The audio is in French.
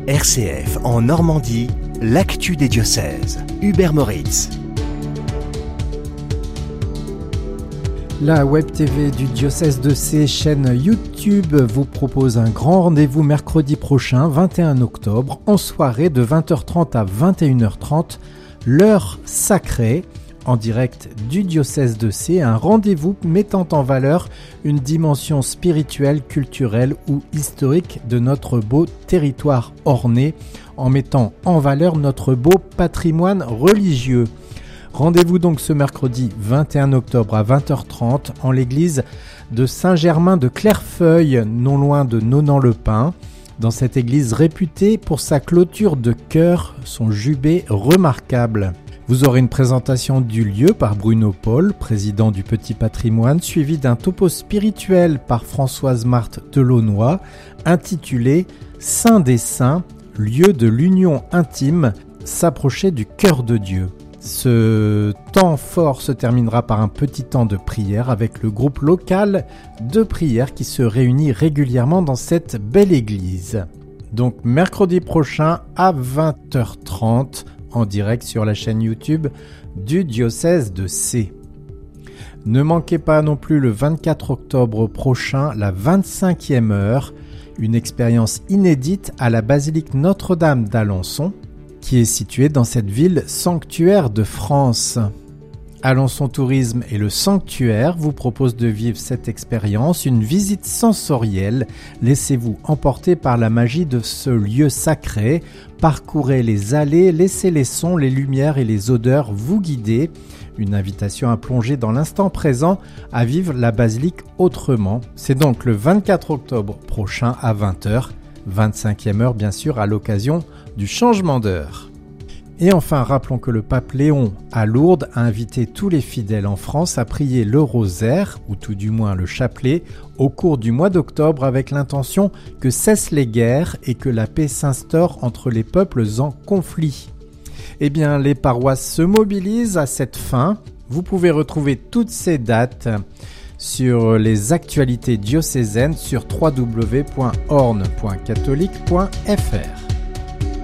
RCF en Normandie, l'actu des diocèses. Hubert Moritz. La Web TV du diocèse de Sées, chaîne YouTube, vous propose un grand rendez-vous mercredi prochain, 21 octobre, en soirée de 20h30 à 21h30, l'heure sacrée, en direct du diocèse de Sées, un rendez-vous mettant en valeur une dimension spirituelle, culturelle ou historique de notre beau territoire orné, en mettant en valeur notre beau patrimoine religieux. Rendez-vous donc ce mercredi 21 octobre à 20h30 en l'église de Saint-Germain de Clairefeuille, non loin de Nonant-le-Pin. Dans cette église réputée pour sa clôture de chœur, son jubé remarquable. Vous aurez une présentation du lieu par Bruno Paul, président du Petit Patrimoine, suivi d'un topo spirituel par Françoise Marthe Delaunoy, intitulé « Saint des Saints, lieu de l'union intime, s'approcher du cœur de Dieu ». Ce temps fort se terminera par un petit temps de prière avec le groupe local de prière qui se réunit régulièrement dans cette belle église. Donc mercredi prochain à 20h30 en direct sur la chaîne YouTube du diocèse de Sées. Ne manquez pas non plus le 24 octobre prochain la 25e heure, une expérience inédite à la basilique Notre-Dame d'Alençon, qui est située dans cette ville sanctuaire de France. Alençon Tourisme et le Sanctuaire vous proposent de vivre cette expérience, une visite sensorielle. Laissez-vous emporter par la magie de ce lieu sacré. Parcourez les allées, laissez les sons, les lumières et les odeurs vous guider. Une invitation à plonger dans l'instant présent, à vivre la basilique autrement. C'est donc le 24 octobre prochain à 20h, 25e heure bien sûr à l'occasion du changement d'heure. Et enfin, rappelons que le pape Léon à Lourdes a invité tous les fidèles en France à prier le rosaire, ou tout du moins le chapelet, au cours du mois d'octobre avec l'intention que cessent les guerres et que la paix s'instaure entre les peuples en conflit. Eh bien, les paroisses se mobilisent à cette fin. Vous pouvez retrouver toutes ces dates sur les actualités diocésaines sur www.orne.catholique.fr.